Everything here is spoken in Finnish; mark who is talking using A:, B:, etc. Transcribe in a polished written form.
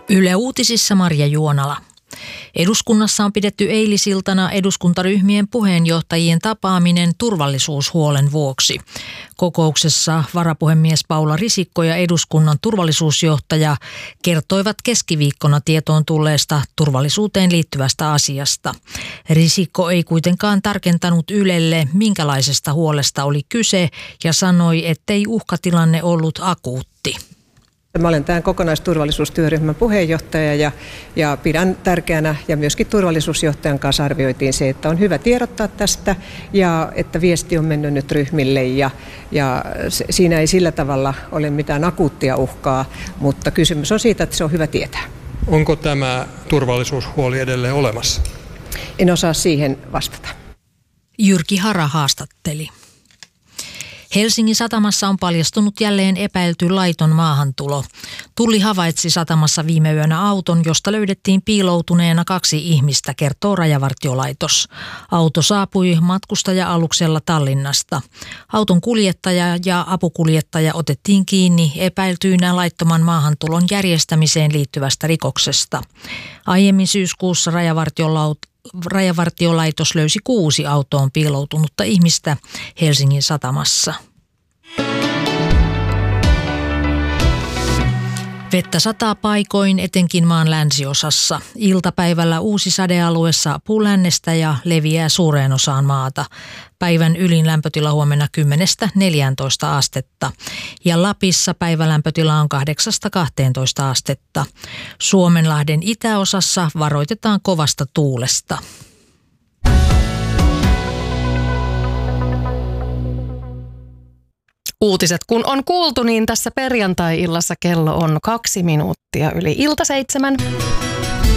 A: Yle Uutisissa Marja Juonala. Eduskunnassa on pidetty eilisiltana eduskuntaryhmien puheenjohtajien tapaaminen turvallisuushuolen vuoksi. Kokouksessa varapuhemies Paula Risikko ja eduskunnan turvallisuusjohtaja kertoivat keskiviikkona tietoon tulleesta turvallisuuteen liittyvästä asiasta. Risikko ei kuitenkaan tarkentanut Ylelle, minkälaisesta huolesta oli kyse, ja sanoi, ettei uhkatilanne ollut akuutti.
B: Mä olen tämän kokonaisturvallisuustyöryhmän puheenjohtaja ja pidän tärkeänä, ja myöskin turvallisuusjohtajan kanssa arvioitiin se, että on hyvä tiedottaa tästä ja että viesti on mennyt nyt ryhmille ja siinä ei sillä tavalla ole mitään akuuttia uhkaa, mutta kysymys on siitä, että se on hyvä tietää.
C: Onko tämä turvallisuushuoli edelleen olemassa?
B: En osaa siihen vastata.
A: Jyrki Hara haastatteli. Helsingin satamassa on paljastunut jälleen epäilty laiton maahantulo. Tulli havaitsi satamassa viime yönä auton, josta löydettiin piiloutuneena 2 ihmistä, kertoo Rajavartiolaitos. Auto saapui matkustaja-aluksella Tallinnasta. Auton kuljettaja ja apukuljettaja otettiin kiinni epäiltyinä laittoman maahantulon järjestämiseen liittyvästä rikoksesta. Aiemmin syyskuussa Rajavartiolaitos löysi 6 autoon piiloutunutta ihmistä Helsingin satamassa. Vettä sataa paikoin, etenkin maan länsiosassa. Iltapäivällä uusi sadealue saapuu lännestä ja leviää suureen osaan maata. Päivän ylin lämpötila huomenna 10–14 astetta. Ja Lapissa päivälämpötila on 8–12 astetta. Suomenlahden itäosassa varoitetaan kovasta tuulesta.
D: Uutiset kun on kuultu, niin tässä perjantai-illassa kello on 2 minuuttia yli ilta 7.